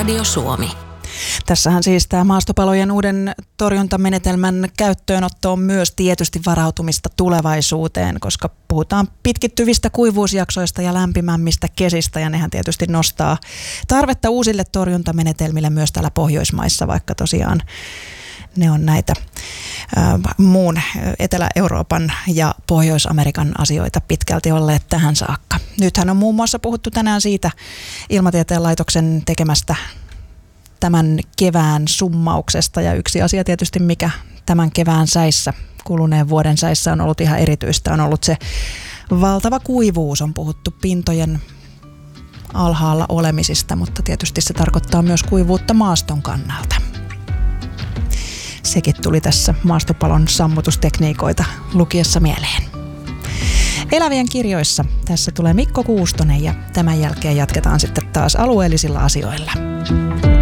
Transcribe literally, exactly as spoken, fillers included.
Radio Suomi. Tässähän siis tämä maastopalojen uuden torjuntamenetelmän käyttöönotto on myös tietysti varautumista tulevaisuuteen, koska puhutaan pitkittyvistä kuivuusjaksoista ja lämpimämmistä kesistä, ja nehän tietysti nostaa tarvetta uusille torjuntamenetelmille myös täällä Pohjoismaissa, vaikka tosiaan ne on näitä ä, muun Etelä-Euroopan ja Pohjois-Amerikan asioita pitkälti olleet tähän saakka. Nythän on muun muassa puhuttu tänään siitä Ilmatieteen laitoksen tekemästä tämän kevään summauksesta, ja yksi asia tietysti, mikä tämän kevään säissä, kuluneen vuoden säissä on ollut ihan erityistä, on ollut se valtava kuivuus. On puhuttu pintojen alhaalla olemisista, mutta tietysti se tarkoittaa myös kuivuutta maaston kannalta. Sekin tuli tässä maastopalon sammutustekniikoita lukiessa mieleen. Elävien kirjoissa tässä tulee Mikko Kuustonen, ja tämän jälkeen jatketaan sitten taas alueellisilla asioilla.